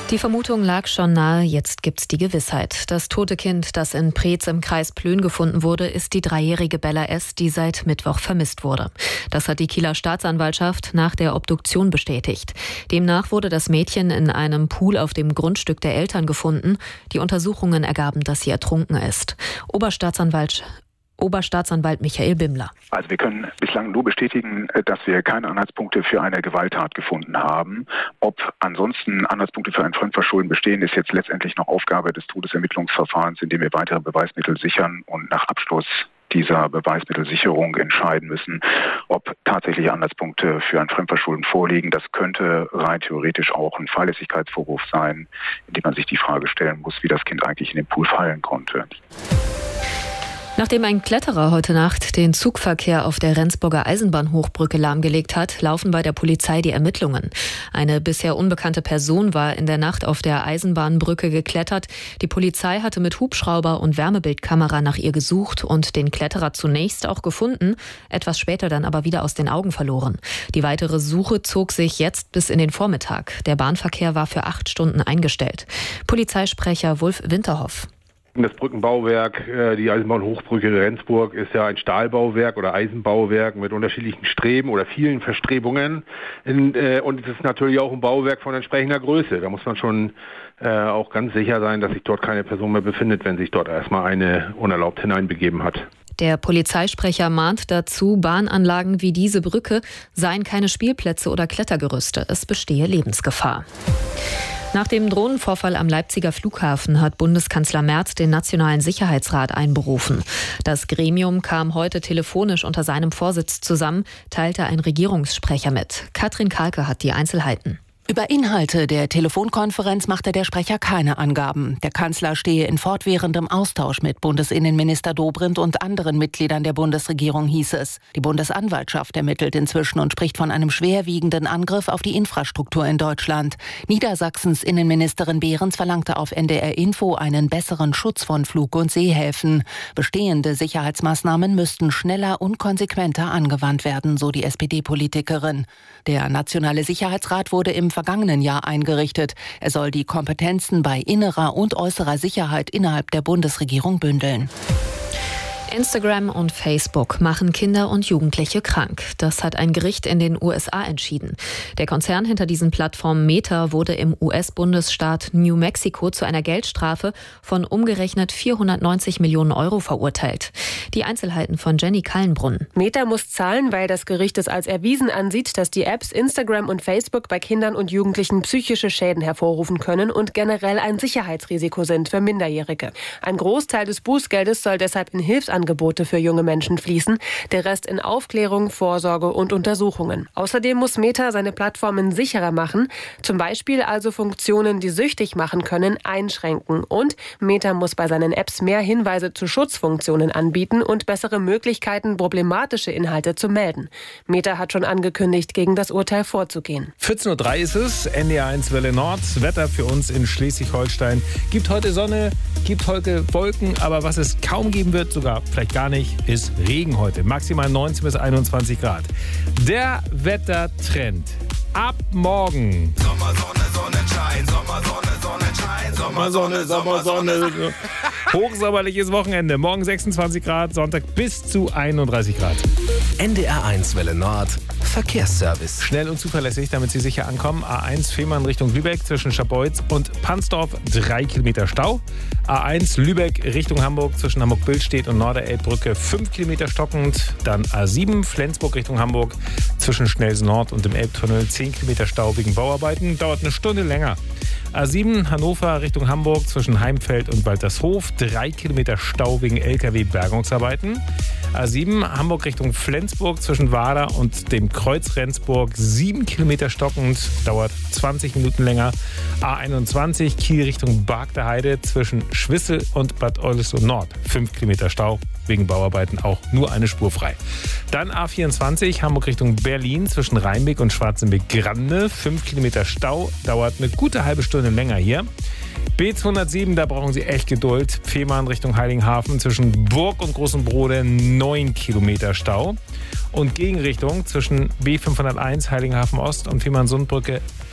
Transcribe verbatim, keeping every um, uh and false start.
Die Vermutung lag schon nahe, jetzt gibt's die Gewissheit. Das tote Kind, das in Preetz im Kreis Plön gefunden wurde, ist die dreijährige Bella S., die seit Mittwoch vermisst wurde. Das hat die Kieler Staatsanwaltschaft nach der Obduktion bestätigt. Demnach wurde das Mädchen in einem Pool auf dem Grundstück der Eltern gefunden. Die Untersuchungen ergaben, dass sie ertrunken ist. Oberstaatsanwalt Oberstaatsanwalt Michael Bimmler. Also wir können bislang nur bestätigen, dass wir keine Anhaltspunkte für eine Gewalttat gefunden haben. Ob ansonsten Anhaltspunkte für ein Fremdverschulden bestehen, ist jetzt letztendlich noch Aufgabe des Todesermittlungsverfahrens, indem wir weitere Beweismittel sichern und nach Abschluss dieser Beweismittelsicherung entscheiden müssen, ob tatsächliche Anhaltspunkte für ein Fremdverschulden vorliegen. Das könnte rein theoretisch auch ein Fahrlässigkeitsvorwurf sein, indem man sich die Frage stellen muss, wie das Kind eigentlich in den Pool fallen konnte. Nachdem ein Kletterer heute Nacht den Zugverkehr auf der Rendsburger Eisenbahnhochbrücke lahmgelegt hat, laufen bei der Polizei die Ermittlungen. Eine bisher unbekannte Person war in der Nacht auf der Eisenbahnbrücke geklettert. Die Polizei hatte mit Hubschrauber und Wärmebildkamera nach ihr gesucht und den Kletterer zunächst auch gefunden, etwas später dann aber wieder aus den Augen verloren. Die weitere Suche zog sich jetzt bis in den Vormittag. Der Bahnverkehr war für acht Stunden eingestellt. Polizeisprecher Wulf Winterhoff. Das Brückenbauwerk, die Eisenbahnhochbrücke Rendsburg, ist ja ein Stahlbauwerk oder Eisenbauwerk mit unterschiedlichen Streben oder vielen Verstrebungen. Und es ist natürlich auch ein Bauwerk von entsprechender Größe. Da muss man schon auch ganz sicher sein, dass sich dort keine Person mehr befindet, wenn sich dort erstmal eine unerlaubt hineinbegeben hat. Der Polizeisprecher mahnt dazu, Bahnanlagen wie diese Brücke seien keine Spielplätze oder Klettergerüste. Es bestehe Lebensgefahr. Nach dem Drohnenvorfall am Leipziger Flughafen hat Bundeskanzler Merz den Nationalen Sicherheitsrat einberufen. Das Gremium kam heute telefonisch unter seinem Vorsitz zusammen, teilte ein Regierungssprecher mit. Katrin Kahlke hat die Einzelheiten. Über Inhalte der Telefonkonferenz machte der Sprecher keine Angaben. Der Kanzler stehe in fortwährendem Austausch mit Bundesinnenminister Dobrindt und anderen Mitgliedern der Bundesregierung, hieß es. Die Bundesanwaltschaft ermittelt inzwischen und spricht von einem schwerwiegenden Angriff auf die Infrastruktur in Deutschland. Niedersachsens Innenministerin Behrens verlangte auf N D R Info einen besseren Schutz von Flug- und Seehäfen. Bestehende Sicherheitsmaßnahmen müssten schneller und konsequenter angewandt werden, so die S P D-Politikerin. Der Nationale Sicherheitsrat wurde im vergangenen Jahr eingerichtet. Er soll die Kompetenzen bei innerer und äußerer Sicherheit innerhalb der Bundesregierung bündeln. Instagram und Facebook machen Kinder und Jugendliche krank. Das hat ein Gericht in den U S A entschieden. Der Konzern hinter diesen Plattformen Meta wurde im U S-Bundesstaat New Mexico zu einer Geldstrafe von umgerechnet vierhundertneunzig Millionen Euro verurteilt. Die Einzelheiten von Jenny Kallenbrunn. Meta muss zahlen, weil das Gericht es als erwiesen ansieht, dass die Apps Instagram und Facebook bei Kindern und Jugendlichen psychische Schäden hervorrufen können und generell ein Sicherheitsrisiko sind für Minderjährige. Ein Großteil des Bußgeldes soll deshalb in Hilfsangebote für junge Menschen fließen, der Rest in Aufklärung, Vorsorge und Untersuchungen. Außerdem muss Meta seine Plattformen sicherer machen, zum Beispiel also Funktionen, die süchtig machen können, einschränken. Und Meta muss bei seinen Apps mehr Hinweise zu Schutzfunktionen anbieten und bessere Möglichkeiten, problematische Inhalte zu melden. Meta hat schon angekündigt, gegen das Urteil vorzugehen. vierzehn Uhr drei ist es, N D R eins Welle Nord. Wetter für uns in Schleswig-Holstein. Gibt heute Sonne, gibt heute Wolken, aber was es kaum geben wird, sogar vielleicht gar nicht, ist Regen heute. Maximal neunzehn bis einundzwanzig Grad. Der Wettertrend. Ab morgen. Sommersonne, Sonnenschein, Sommersonne, Sonnenschein, Sommersonne, Sommersonne. Hochsommerliches Wochenende. Morgen sechsundzwanzig Grad, Sonntag bis zu einunddreißig Grad. N D R eins Welle Nord. Verkehrsservice. Schnell und zuverlässig, damit Sie sicher ankommen. A eins Fehmarn Richtung Lübeck zwischen Scharbeutz und Pansdorf, drei Kilometer Stau. A eins Lübeck Richtung Hamburg zwischen Hamburg-Billstedt und Norderelbbrücke, fünf Kilometer stockend. Dann A sieben Flensburg Richtung Hamburg zwischen Schnelsen Nord und dem Elbtunnel, zehn Kilometer Stau wegen Bauarbeiten. Dauert eine Stunde länger. A sieben Hannover Richtung Hamburg zwischen Heimfeld und Waltershof, drei Kilometer Stau wegen L K W-Bergungsarbeiten. A sieben Hamburg Richtung Flensburg zwischen Wader und dem Kreuz Rendsburg, sieben Kilometer stockend, dauert zwanzig Minuten länger. A einundzwanzig Kiel Richtung Barg der Heide zwischen Schwissel und Bad Oelisloh Nord, fünf Kilometer Stau, wegen Bauarbeiten auch nur eine Spur frei. Dann A vierundzwanzig Hamburg Richtung Berlin zwischen Rheinbeck und Schwarzenbeck-Grande, fünf Kilometer Stau, dauert eine gute halbe Stunde länger hier. B zweihundertsieben, da brauchen Sie echt Geduld. Fehmarn Richtung Heiligenhafen zwischen Burg und Großen Brode, neun Kilometer Stau. Und Gegenrichtung zwischen B fünfhunderteins Heiligenhafen Ost und Fehmarn-Sundbrücke